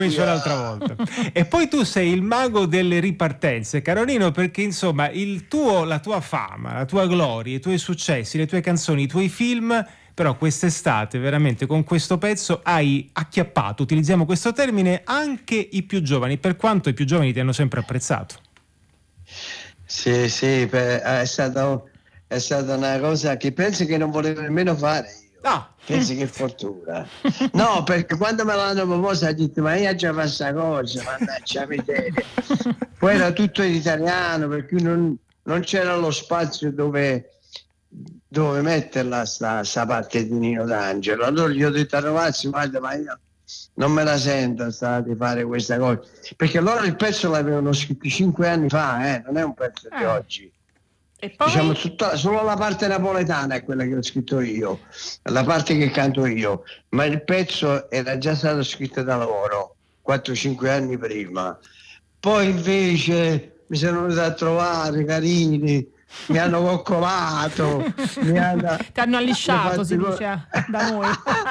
l'altra volta. E poi tu sei il mago delle ripartenze, caro Nino, perché insomma la tua fama, la tua gloria, i tuoi successi, le tue canzoni, i tuoi film, però quest'estate veramente con questo pezzo hai acchiappato, utilizziamo questo termine, anche i più giovani, per quanto i più giovani ti hanno sempre apprezzato. Sì, è stata una cosa che penso che non volevo nemmeno fare. Pensi che fortuna. No, perché quando me l'hanno proposto ho detto ma io già faccio questa cosa, mannaggia miseria. Poi era tutto in italiano, per cui non c'era lo spazio dove metterla sta parte di Nino D'Angelo. Allora gli ho detto al ragazzi, guarda, ma io non me la sento di fare questa cosa, perché loro il pezzo l'avevano scritto 5 anni fa, non è un pezzo di oggi. E poi? Diciamo solo la parte napoletana è quella che ho scritto io, la parte che canto io, ma il pezzo era già stato scritto da loro 4-5 anni prima. Poi invece mi sono venuti a trovare carini, mi hanno coccolato, ti hanno allisciato, si dice da noi.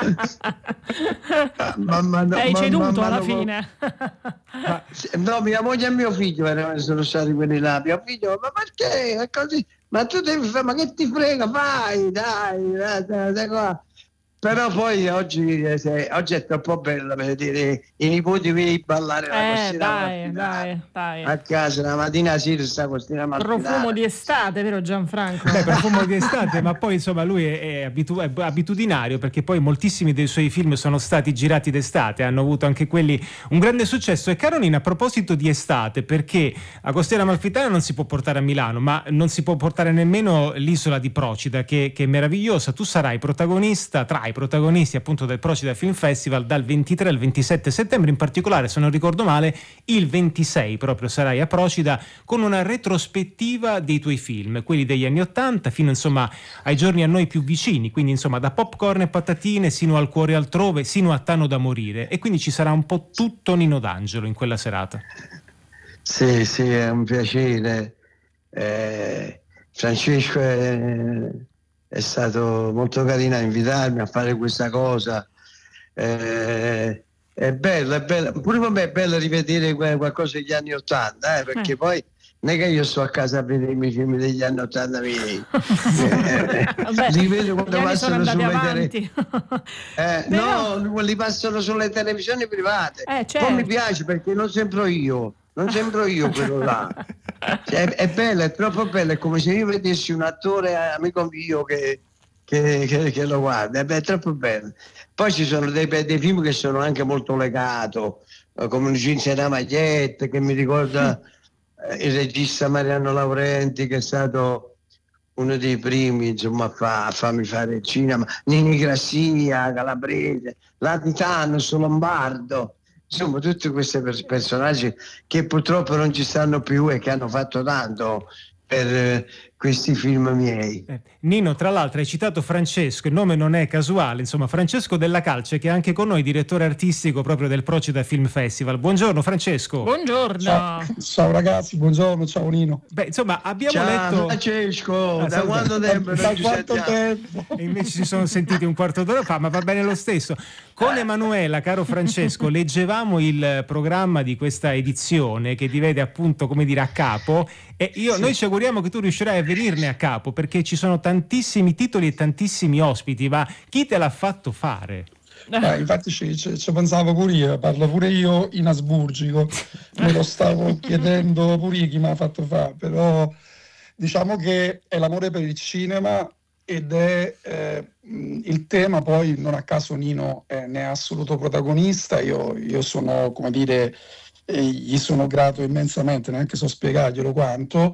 Hai ceduto alla fine. No, mia moglie e mio figlio sono stati quelli là. Mio figlio, ma perché è così? Ma tu devi fare, ma che ti frega? Vai, dai qua. Però poi oggi è troppo bello vedere i nipoti miei ballare la costina dai. a casa la mattina sta costina mattina. Profumo di estate, vero Gianfranco? Profumo di estate, ma poi insomma lui è abitudinario, perché poi moltissimi dei suoi film sono stati girati d'estate, hanno avuto anche quelli un grande successo. E Caroline, a proposito di estate, perché a Costiera Amalfitana non si può portare a Milano, ma non si può portare nemmeno l'isola di Procida, che è meravigliosa. Tu sarai protagonista, tra i protagonisti appunto del Procida Film Festival dal 23 al 27 settembre, in particolare, se non ricordo male, il 26 proprio sarai a Procida con una retrospettiva dei tuoi film, quelli degli anni 80 fino insomma ai giorni a noi più vicini, quindi insomma da Popcorn e patatine sino al Cuore altrove, sino a Tano da morire, e quindi ci sarà un po' tutto Nino D'Angelo in quella serata. Sì, è un piacere. Francesco è stato molto carino a invitarmi a fare questa cosa. È bello. Pure per me è bello rivedere qualcosa degli anni 80, perché poi non è che io sto a casa a vedere i miei film degli anni 80 miei. Li vedo quando passano sulle no, li passano sulle televisioni private. Certo. Poi mi piace perché non sembro io quello là. È bello, è troppo bello, è come se io vedessi un attore amico mio che lo guarda, è troppo bello. Poi ci sono dei film che sono anche molto legato, come Un jeans e una maglietta, che mi ricorda il regista Mariano Laurenti, che è stato uno dei primi insomma a farmi fare il cinema, Nini Grassia, Calabrese, Latitanus, Lombardo, insomma tutti questi personaggi che purtroppo non ci stanno più e che hanno fatto tanto per questi film miei. Nino, tra l'altro hai citato Francesco, il nome non è casuale, insomma Francesco Della Calce, che è anche con noi direttore artistico proprio del Procida Film Festival. Buongiorno Francesco. Buongiorno. Ciao ragazzi, buongiorno, ciao Nino. Insomma abbiamo ciao, letto Francesco, da quanto tempo? E invece si sono sentiti un quarto d'ora fa, ma va bene lo stesso. Con Emanuela, caro Francesco, leggevamo il programma di questa edizione che ti vede appunto, come dire, a capo, e noi ci auguriamo che tu riuscirai a venirne a capo, perché ci sono tantissimi titoli e tantissimi ospiti, ma chi te l'ha fatto fare? Infatti ci pensavo pure io, parlo pure io in asburgico, me lo stavo chiedendo pure io chi mi ha fatto fare, però diciamo che è l'amore per il cinema ed è il tema. Poi non a caso Nino ne è assoluto protagonista. Io sono, come dire, gli sono grato immensamente, neanche so spiegarglielo quanto,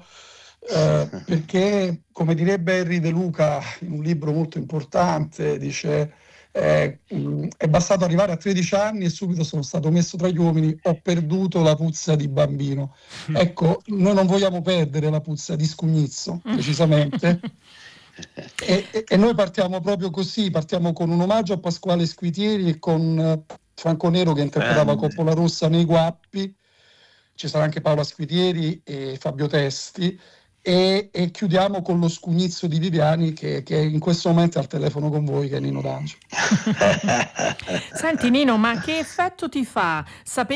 perché, come direbbe Henry De Luca in un libro molto importante, dice è bastato arrivare a 13 anni e subito sono stato messo tra gli uomini, ho perduto la puzza di bambino. Ecco, noi non vogliamo perdere la puzza di scugnizzo, precisamente. E noi partiamo proprio così, partiamo con un omaggio a Pasquale Squitieri e con Franco Nero che interpretava Coppola Rossa nei Guappi. Ci sarà anche Paola Squitieri e Fabio Testi, e chiudiamo con lo scugnizzo di Viviani che in questo momento è al telefono con voi, che è Nino D'Angelo. Senti Nino, ma che effetto ti fa sapere